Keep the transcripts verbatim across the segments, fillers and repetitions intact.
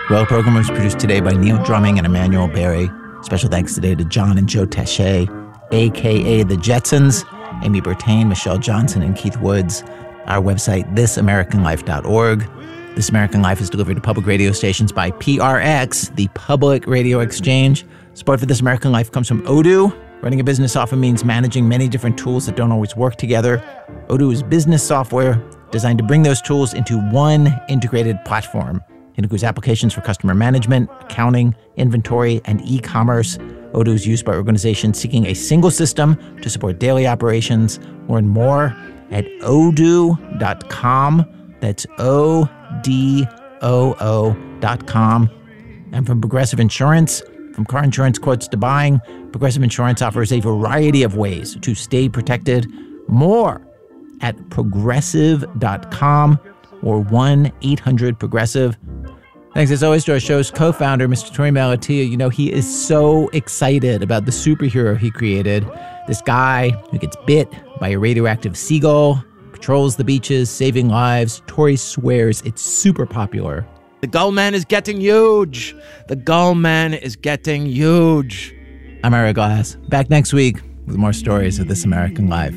Well, program was produced today by Neil Drumming and Emmanuel Berry. Special thanks today to John and Joe Taché, a k a. The Jetsons, Amy Bertain, Michelle Johnson, and Keith Woods. Our website, this american life dot org. This American Life is delivered to public radio stations by P R X, the Public Radio Exchange. Support for This American Life comes from Odoo. Running a business often means managing many different tools that don't always work together. Odoo is business software designed to bring those tools into one integrated platform. It includes applications for customer management, accounting, inventory, and e-commerce. Odoo is used by organizations seeking a single system to support daily operations. Learn more at odoo dot com. That's O D O O dot com. And from Progressive Insurance, from car insurance quotes to buying, Progressive Insurance offers a variety of ways to stay protected. More at progressive dot com or one eight hundred progressive. Thanks as always to our show's co-founder, Mister Torey Malatia. You know, he is so excited about the superhero he created. This guy who gets bit by a radioactive seagull, patrols the beaches, saving lives. Torey swears it's super popular. The Gull Man is getting huge. The Gull Man is getting huge. I'm Ira Glass. Back next week with more stories of This American Life.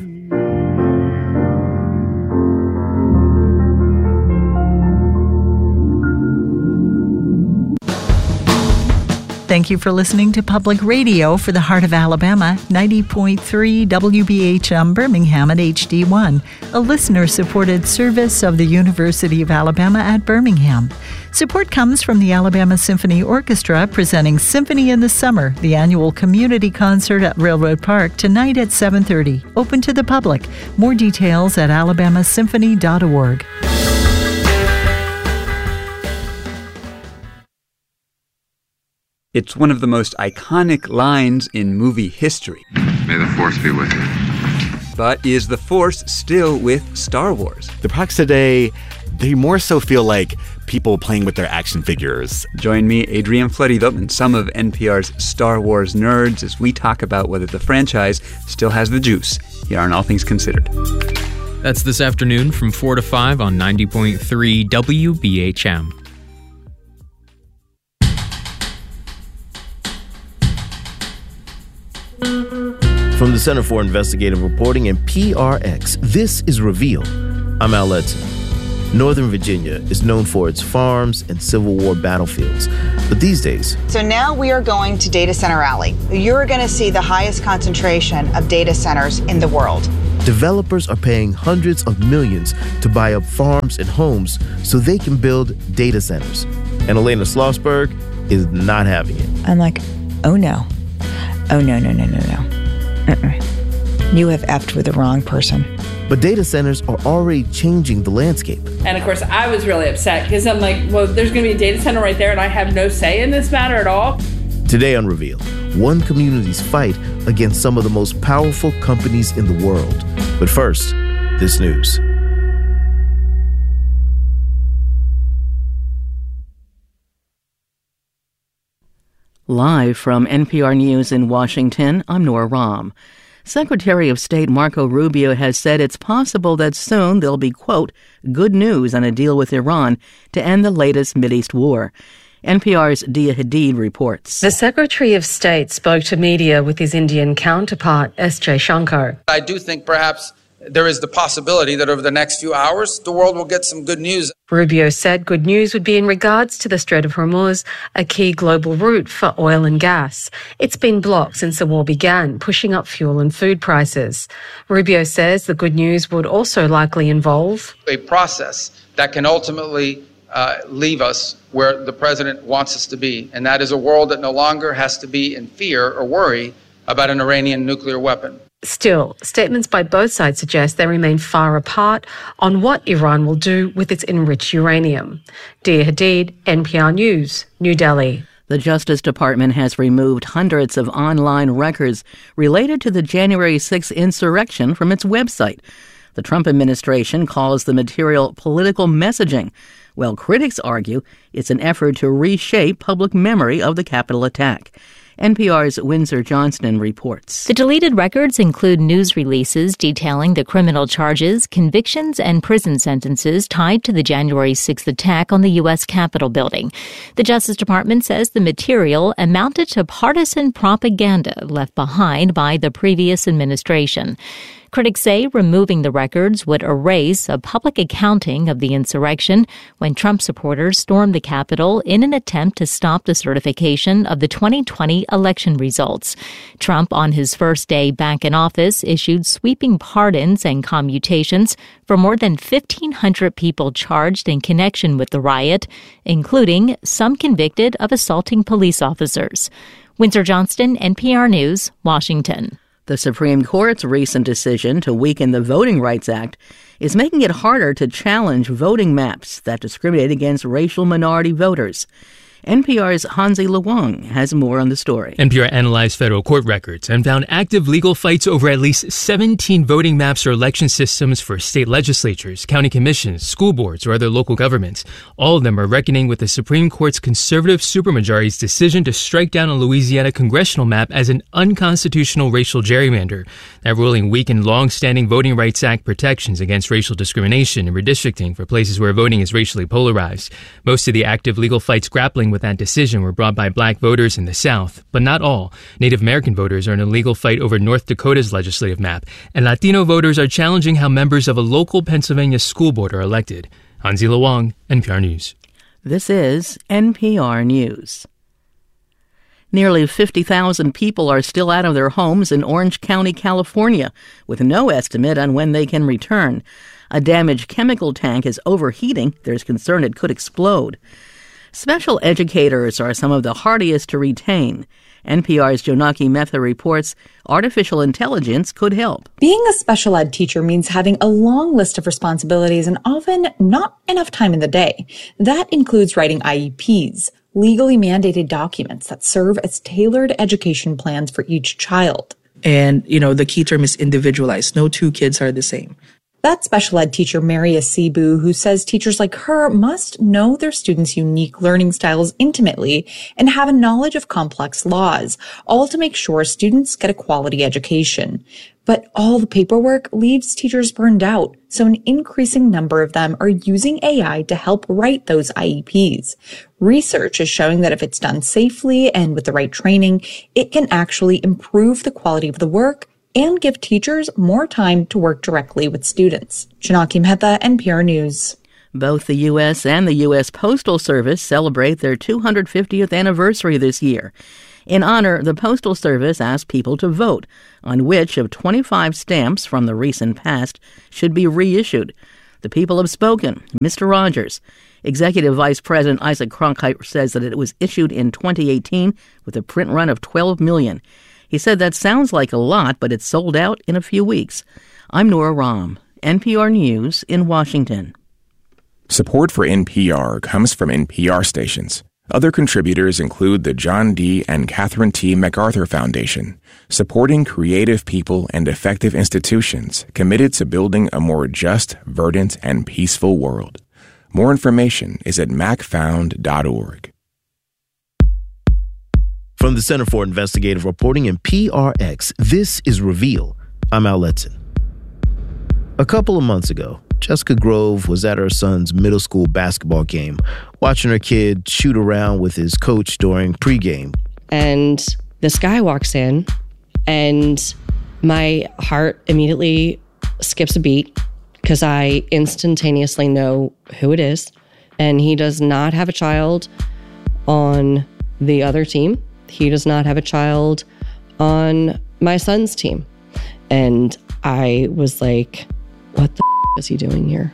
Thank you for listening to Public Radio for the Heart of Alabama, ninety point three W B H M Birmingham at H D one, a listener-supported service of the University of Alabama at Birmingham. Support comes from the Alabama Symphony Orchestra presenting Symphony in the Summer, the annual community concert at Railroad Park, tonight at seven thirty. Open to the public. More details at alabama symphony dot org. It's one of the most iconic lines in movie history. May the Force be with you. But is the Force still with Star Wars? The products today, they more so feel like people playing with their action figures. Join me, Adrian Florido, and some of N P R's Star Wars nerds as we talk about whether the franchise still has the juice here on All Things Considered. That's this afternoon from four to five on ninety point three W B H M. From the Center for Investigative Reporting and P R X, this is Reveal. I'm Al Letson. Northern Virginia is known for its farms and Civil War battlefields. But these days... So now we are going to Data Center Alley. You're going to see the highest concentration of data centers in the world. Developers are paying hundreds of millions to buy up farms and homes so they can build data centers. And Elena Schlossberg is not having it. I'm like, oh no. Oh no, no, no, no, no. Uh-uh. You have effed with the wrong person. But data centers are already changing the landscape. And of course, I was really upset because I'm like, well, there's going to be a data center right there and I have no say in this matter at all. Today on Reveal, one community's fight against some of the most powerful companies in the world. But first, this news. Live from N P R News in Washington, I'm Nora Rahm. Secretary of State Marco Rubio has said it's possible that soon there'll be, quote, good news on a deal with Iran to end the latest Mideast war. N P R's Dia Hadid reports. The Secretary of State spoke to media with his Indian counterpart, S J Shankar. I do think perhaps there is the possibility that over the next few hours, the world will get some good news. Rubio said good news would be in regards to the Strait of Hormuz, a key global route for oil and gas. It's been blocked since the war began, pushing up fuel and food prices. Rubio says the good news would also likely involve a process that can ultimately uh, leave us where the president wants us to be, and that is a world that no longer has to be in fear or worry about an Iranian nuclear weapon. Still, statements by both sides suggest they remain far apart on what Iran will do with its enriched uranium. Dia Hadid, N P R News, New Delhi. The Justice Department has removed hundreds of online records related to the January sixth insurrection from its website. The Trump administration calls the material political messaging, while critics argue it's an effort to reshape public memory of the Capitol attack. N P R's Windsor Johnston reports. The deleted records include news releases detailing the criminal charges, convictions, and prison sentences tied to the January sixth attack on the U S Capitol building. The Justice Department says the material amounted to partisan propaganda left behind by the previous administration. Critics say removing the records would erase a public accounting of the insurrection when Trump supporters stormed the Capitol in an attempt to stop the certification of the twenty twenty election results. Trump, on his first day back in office, issued sweeping pardons and commutations for more than fifteen hundred people charged in connection with the riot, including some convicted of assaulting police officers. Windsor Johnston, N P R News, Washington. The Supreme Court's recent decision to weaken the Voting Rights Act is making it harder to challenge voting maps that discriminate against racial minority voters. N P R's Hansi Luong has more on the story. N P R analyzed federal court records and found active legal fights over at least seventeen voting maps or election systems for state legislatures, county commissions, school boards, or other local governments. All of them are reckoning with the Supreme Court's conservative supermajority's decision to strike down a Louisiana congressional map as an unconstitutional racial gerrymander. That ruling weakened long-standing Voting Rights Act protections against racial discrimination and redistricting for places where voting is racially polarized. Most of the active legal fights grappling with that decision were brought by black voters in the South, but not all. Native American voters are in a legal fight over North Dakota's legislative map, and Latino voters are challenging how members of a local Pennsylvania school board are elected. Hansi Luong, N P R News. This is N P R News. Nearly fifty thousand people are still out of their homes in Orange County, California, with no estimate on when they can return. A damaged chemical tank is overheating. There's concern it could explode. Special educators are some of the hardiest to retain. N P R's Jonaki Mehta reports artificial intelligence could help. Being a special ed teacher means having a long list of responsibilities and often not enough time in the day. That includes writing I E Ps, legally mandated documents that serve as tailored education plans for each child. And, you know, the key term is individualized. No two kids are the same. That's special ed teacher Mary Asibu, who says teachers like her must know their students' unique learning styles intimately and have a knowledge of complex laws, all to make sure students get a quality education. But all the paperwork leaves teachers burned out, so an increasing number of them are using A I to help write those I E Ps. Research is showing that if it's done safely and with the right training, it can actually improve the quality of the work and give teachers more time to work directly with students. Jonaki Mehta, N P R News. Both the U S and the U S Postal Service celebrate their two hundred fiftieth anniversary this year. In honor, the Postal Service asked people to vote on which of twenty-five stamps from the recent past should be reissued. The people have spoken. Mister Rogers, Executive Vice President Isaac Cronkite, says that it was issued in twenty eighteen with a print run of twelve million. He said that sounds like a lot, but it's sold out in a few weeks. I'm Nora Rahm, N P R News in Washington. Support for N P R comes from N P R stations. Other contributors include the John D. and Catherine T. MacArthur Foundation, supporting creative people and effective institutions committed to building a more just, verdant, and peaceful world. More information is at mac found dot org. From the Center for Investigative Reporting and P R X, this is Reveal. I'm Al Letson. A couple of months ago, Jessica Grove was at her son's middle school basketball game, watching her kid shoot around with his coach during pregame. And this guy walks in, and my heart immediately skips a beat because I instantaneously know who it is. And he does not have a child on the other team. He does not have a child on my son's team. And I was like, what the f- is he doing here?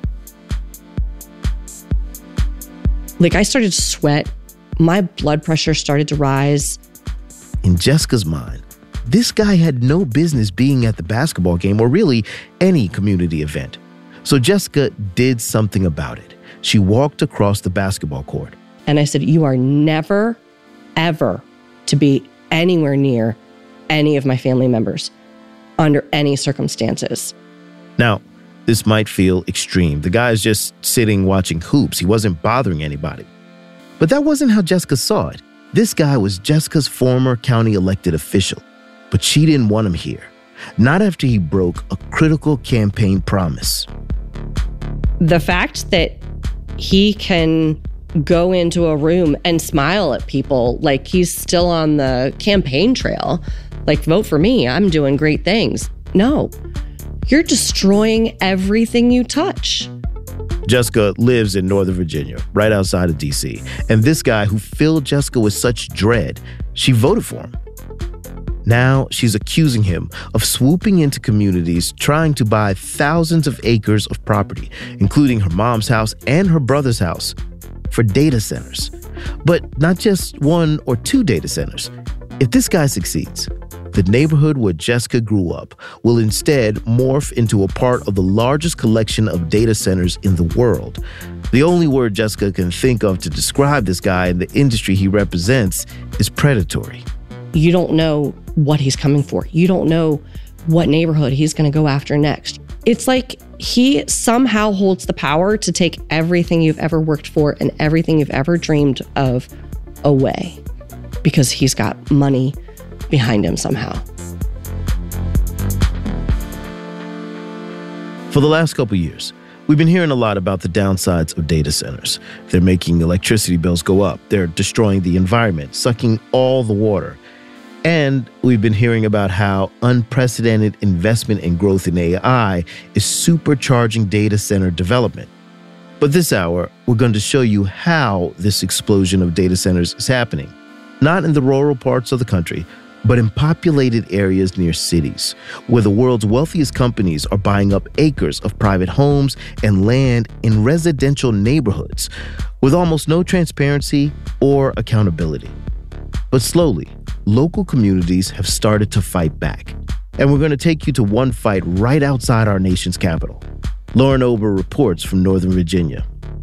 Like, I started to sweat. My blood pressure started to rise. In Jessica's mind, this guy had no business being at the basketball game or really any community event. So Jessica did something about it. She walked across the basketball court. And I said, you are never, ever to be anywhere near any of my family members under any circumstances. Now, this might feel extreme. The guy's just sitting watching hoops. He wasn't bothering anybody. But that wasn't how Jessica saw it. This guy was Jessica's former county elected official, but she didn't want him here. Not after he broke a critical campaign promise. The fact that he can go into a room and smile at people like he's still on the campaign trail, like, vote for me, I'm doing great things. No, you're destroying everything you touch. Jessica lives in Northern Virginia, right outside of D C. And this guy who filled Jessica with such dread, she voted for him. Now she's accusing him of swooping into communities, trying to buy thousands of acres of property, including her mom's house and her brother's house, for data centers. But not just one or two data centers. If this guy succeeds, the neighborhood where Jessica grew up will instead morph into a part of the largest collection of data centers in the world. The only word Jessica can think of to describe this guy and the industry he represents is predatory. You don't know what he's coming for. You don't know what neighborhood he's going to go after next. It's like he somehow holds the power to take everything you've ever worked for and everything you've ever dreamed of away because he's got money behind him somehow. For the last couple years, we've been hearing a lot about the downsides of data centers. They're making electricity bills go up. They're destroying the environment, sucking all the water. And we've been hearing about how unprecedented investment and growth in A I is supercharging data center development. But this hour, we're going to show you how this explosion of data centers is happening. Not in the rural parts of the country, but in populated areas near cities, where the world's wealthiest companies are buying up acres of private homes and land in residential neighborhoods, with almost no transparency or accountability. But slowly, local communities have started to fight back. And we're going to take you to one fight right outside our nation's capital. Lauren Ober reports from Northern Virginia.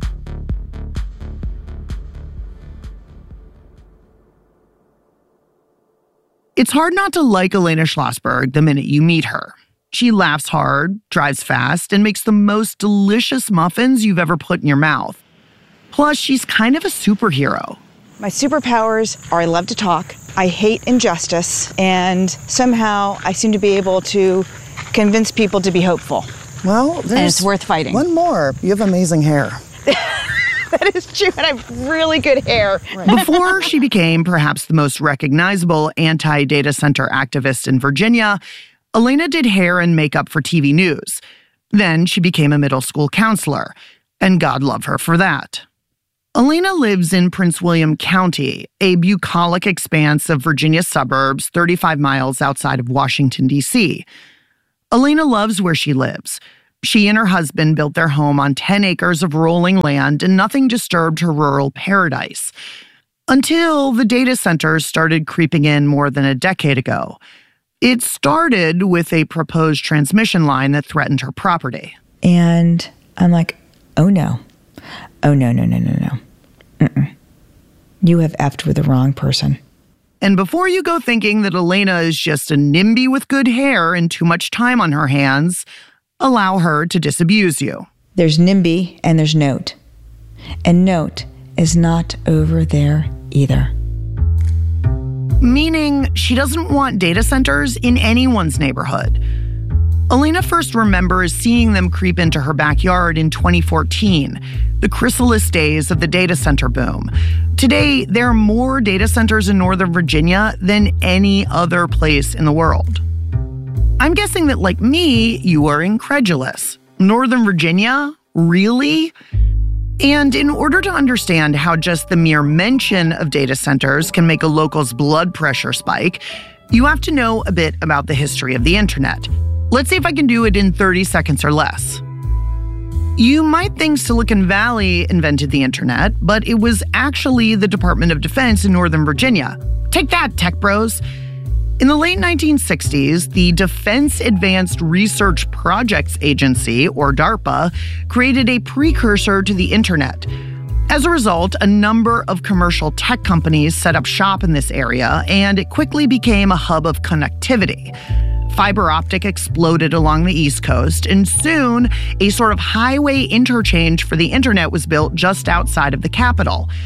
It's hard not to like Elena Schlossberg the minute you meet her. She laughs hard, drives fast, and makes the most delicious muffins you've ever put in your mouth. Plus, she's kind of a superhero. My superpowers are I love to talk, I hate injustice, and somehow I seem to be able to convince people to be hopeful. Well, there's and it's worth fighting. One more. You have amazing hair. That is true, and I have really good hair. Right. Before she became perhaps the most recognizable anti-data center activist in Virginia, Elena did hair and makeup for T V news. Then she became a middle school counselor, and God love her for that. Elena lives in Prince William County, a bucolic expanse of Virginia suburbs thirty-five miles outside of Washington, D C. Elena loves where she lives. She and her husband built their home on ten acres of rolling land, and nothing disturbed her rural paradise. Until the data centers started creeping in more than a decade ago. It started with a proposed transmission line that threatened her property. And I'm like, oh no. Oh no, no, no, no, no. Mm-mm. You have effed with the wrong person. And before you go thinking that Elena is just a NIMBY with good hair and too much time on her hands, allow her to disabuse you. There's NIMBY and there's NOTE. And NOTE is not over there either. Meaning she doesn't want data centers in anyone's neighborhood. Elena first remembers seeing them creep into her backyard in twenty fourteen, the chrysalis days of the data center boom. Today, there are more data centers in Northern Virginia than any other place in the world. I'm guessing that, like me, you are incredulous. Northern Virginia? Really? And in order to understand how just the mere mention of data centers can make a local's blood pressure spike, you have to know a bit about the history of the internet. Let's see if I can do it in thirty seconds or less. You might think Silicon Valley invented the internet, but it was actually the Department of Defense in Northern Virginia. Take that, tech bros. In the late nineteen sixties, the Defense Advanced Research Projects Agency, or DARPA, created a precursor to the internet. As a result, a number of commercial tech companies set up shop in this area, and it quickly became a hub of connectivity. Fiber optic exploded along the East Coast, and soon a sort of highway interchange for the internet was built just outside of the capital.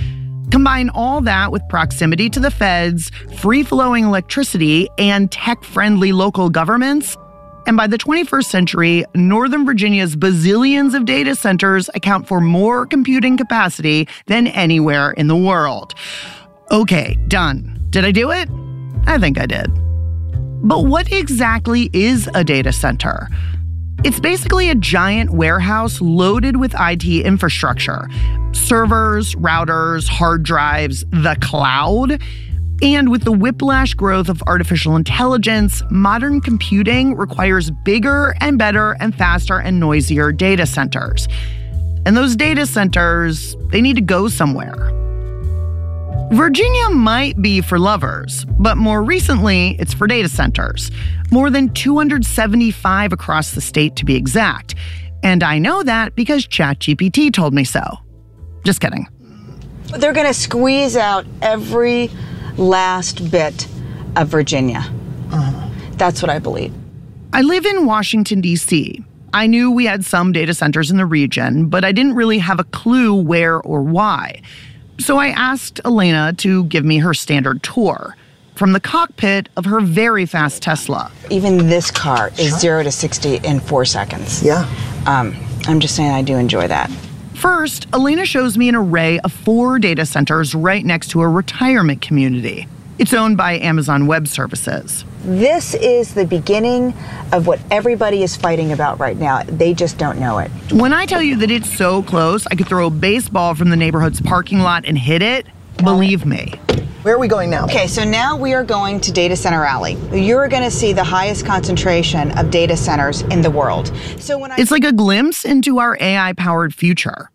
Combine all that with proximity to the feds, free-flowing electricity, and tech-friendly local governments, and by the twenty-first century, Northern Virginia's bazillions of data centers account for more computing capacity than anywhere in the world. Okay, done. Did I do it? I think I did. But what exactly is a data center? It's basically a giant warehouse loaded with I T infrastructure. Servers, routers, hard drives, the cloud. And with the whiplash growth of artificial intelligence, modern computing requires bigger and better and faster and noisier data centers. And those data centers, they need to go somewhere. Virginia might be for lovers, but more recently, it's for data centers. More than two hundred seventy-five across the state, to be exact. And I know that because ChatGPT told me so. Just kidding. They're going to squeeze out every last bit of Virginia. Uh-huh. That's what I believe. I live in Washington, D C. I knew we had some data centers in the region, but I didn't really have a clue where or why. So I asked Elena to give me her standard tour from the cockpit of her very fast Tesla. Even this car is sure. zero to sixty in four seconds. Yeah. Um, I'm just saying I do enjoy that. First, Elena shows me an array of four data centers right next to a retirement community. It's owned by Amazon Web Services. This is the beginning of what everybody is fighting about right now. They just don't know it. When I tell you that it's so close, I could throw a baseball from the neighborhood's parking lot and hit it, believe me. Where are we going now? Okay, so now we are going to Data Center Alley. You're going to see the highest concentration of data centers in the world. So when I- It's like a glimpse into our A I-powered future.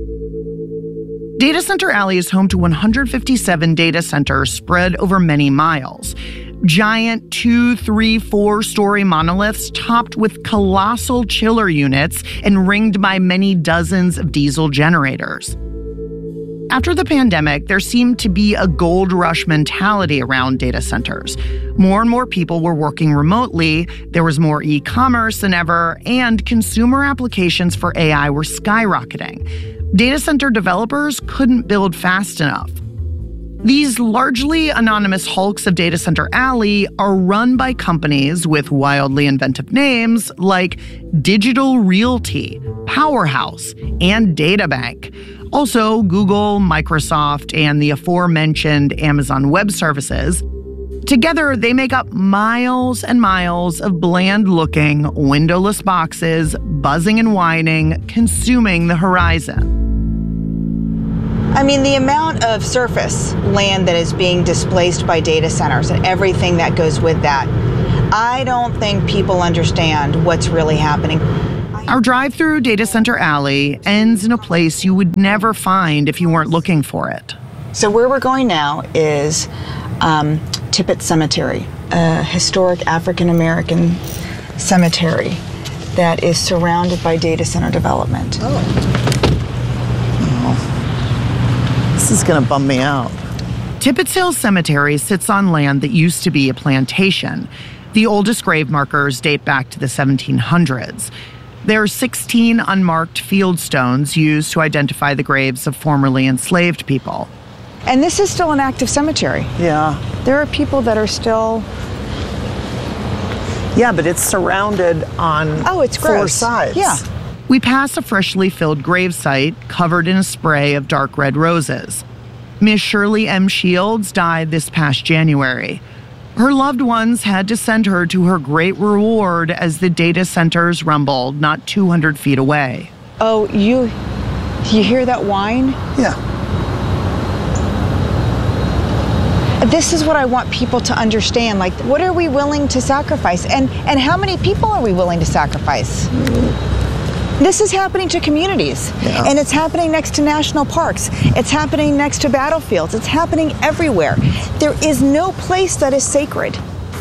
Data Center Alley is home to one hundred fifty-seven data centers spread over many miles. Giant two, three, four-story monoliths topped with colossal chiller units and ringed by many dozens of diesel generators. After the pandemic, there seemed to be a gold rush mentality around data centers. More and more people were working remotely, there was more e-commerce than ever, and consumer applications for A I were skyrocketing. Data center developers couldn't build fast enough. These largely anonymous hulks of Data Center Alley are run by companies with wildly inventive names like Digital Realty, Powerhouse, and DataBank. Also, Google, Microsoft, and the aforementioned Amazon Web Services. Together, they make up miles and miles of bland-looking, windowless boxes, buzzing and whining, consuming the horizon. I mean, the amount of surface land that is being displaced by data centers and everything that goes with that, I don't think people understand what's really happening. Our drive through Data Center Alley ends in a place you would never find if you weren't looking for it. So where we're going now is um, Tippett Cemetery, a historic African-American cemetery that is surrounded by data center development. Oh. This is going to bum me out. Tippett Hill Cemetery sits on land that used to be a plantation. The oldest grave markers date back to the seventeen hundreds. There are sixteen unmarked field stones used to identify the graves of formerly enslaved people. And this is still an active cemetery. Yeah. There are people that are still... Yeah, but it's surrounded on oh, it's four gross. sides. Yeah. We pass a freshly filled gravesite covered in a spray of dark red roses. Miss Shirley M. Shields died this past January. Her loved ones had to send her to her great reward as the data centers rumbled not two hundred feet away. Oh, you, you hear that whine? Yeah. This is what I want people to understand. Like, what are we willing to sacrifice? And, and how many people are we willing to sacrifice? This is happening to communities, yeah. And it's happening next to national parks. It's happening next to battlefields. It's happening everywhere. There is no place that is sacred.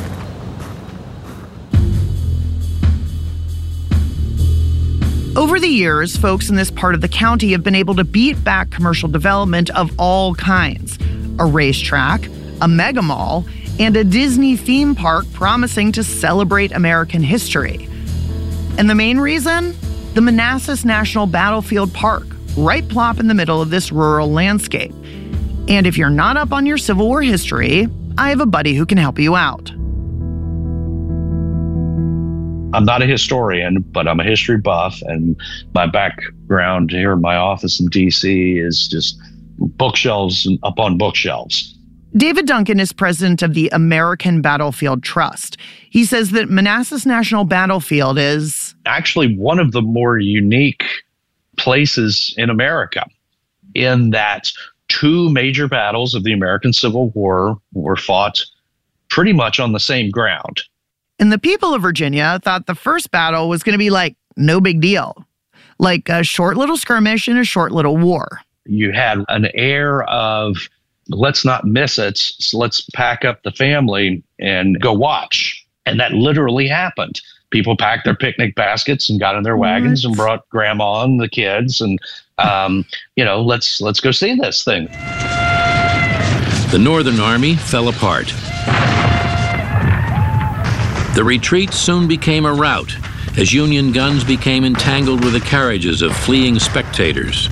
Over the years, folks in this part of the county have been able to beat back commercial development of all kinds. A racetrack, a mega mall, and a Disney theme park promising to celebrate American history. And the main reason? The Manassas National Battlefield Park, right plop in the middle of this rural landscape. And if you're not up on your Civil War history, I have a buddy who can help you out. I'm not a historian, but I'm a history buff, and my background here in my office in D C is just bookshelves upon bookshelves. David Duncan is president of the American Battlefield Trust. He says that Manassas National Battlefield is actually one of the more unique places in America, in that two major battles of the American Civil War were fought pretty much on the same ground. And the people of Virginia thought the first battle was going to be like no big deal, like a short little skirmish and a short little war. You had an air of, let's not miss it, so let's pack up the family and go watch. And that literally happened. People packed their picnic baskets and got in their wagons what? and brought grandma and the kids and, um, you know, let's let's go see this thing. The Northern Army fell apart. The retreat soon became a rout as Union guns became entangled with the carriages of fleeing spectators.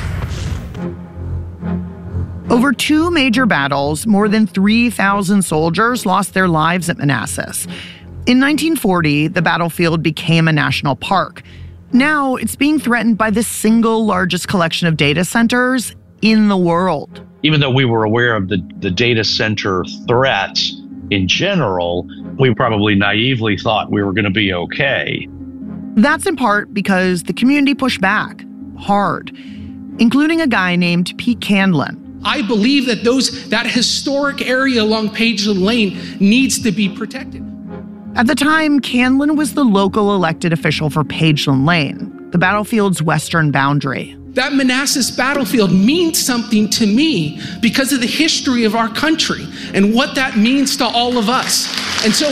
Over two major battles, more than three thousand soldiers lost their lives at Manassas. In nineteen forty, the battlefield became a national park. Now it's being threatened by the single largest collection of data centers in the world. Even though we were aware of the, the data center threat in general, we probably naively thought we were going to be okay. That's in part because the community pushed back hard, including a guy named Pete Candlin. I believe that those that historic area along Pageland Lane needs to be protected. At the time, Candlin was the local elected official for Pageland Lane, the battlefield's western boundary. That Manassas battlefield means something to me because of the history of our country and what that means to all of us. And so,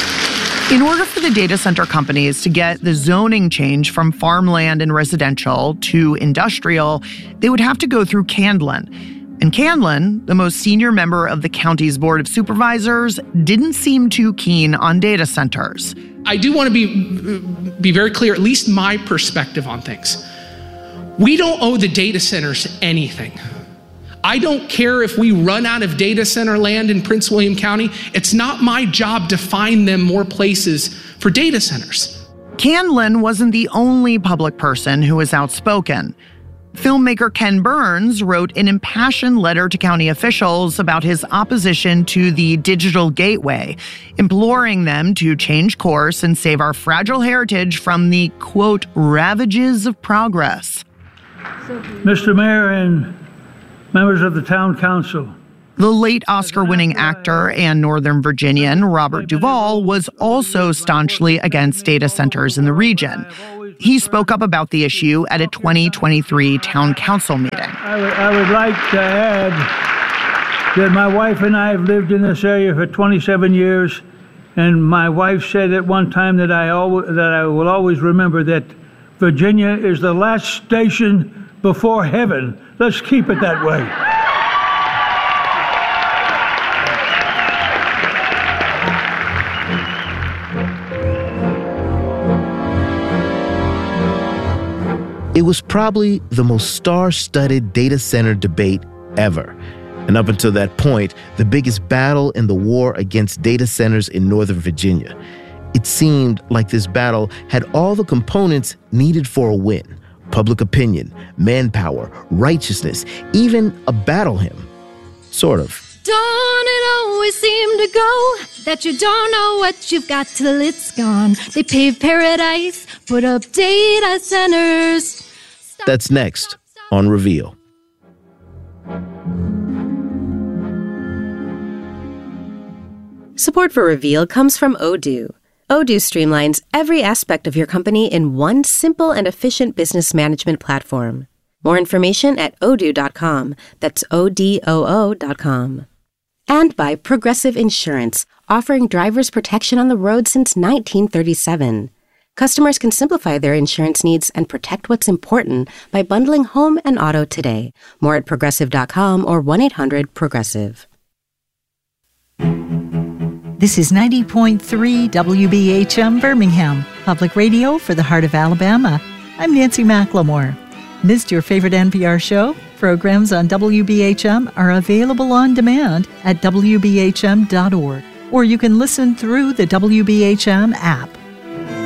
in order for the data center companies to get the zoning change from farmland and residential to industrial, they would have to go through Candlin. And Candlin, the most senior member of the county's board of supervisors, didn't seem too keen on data centers. I do want to be, be very clear, at least my perspective on things. We don't owe the data centers anything. I don't care if we run out of data center land in Prince William County. It's not my job to find them more places for data centers. Candlin wasn't the only public person who was outspoken. Filmmaker Ken Burns wrote an impassioned letter to county officials about his opposition to the Digital Gateway, imploring them to change course and save our fragile heritage from the, quote, ravages of progress. Mister Mayor and members of the town council. The late Oscar-winning actor and Northern Virginian Robert Duvall was also staunchly against data centers in the region. He spoke up about the issue at a twenty twenty-three town council meeting. I would, I would like to add that my wife and I have lived in this area for twenty-seven years, and my wife said at one time that I, always, that I will always remember that Virginia is the last station before heaven. Let's keep it that way. It was probably the most star-studded data center debate ever. And up until that point, the biggest battle in the war against data centers in Northern Virginia. It seemed like this battle had all the components needed for a win. Public opinion, manpower, righteousness, even a battle hymn. Sort of. Don't it always seem to go that you don't know what you've got till it's gone? They pave paradise, put up data centers. That's next on Reveal. Support for Reveal comes from Odoo. Odoo streamlines every aspect of your company in one simple and efficient business management platform. More information at odoo dot com. That's O D O O dot com. And by Progressive Insurance, offering drivers protection on the road since nineteen thirty-seven. Customers can simplify their insurance needs and protect what's important by bundling home and auto today. More at progressive dot com or one eight hundred progressive. This is ninety point three W B H M Birmingham, public radio for the heart of Alabama. I'm Nancy McLemore. Missed your favorite N P R show? Programs on W B H M are available on demand at W B H M dot org, or you can listen through the W B H M app.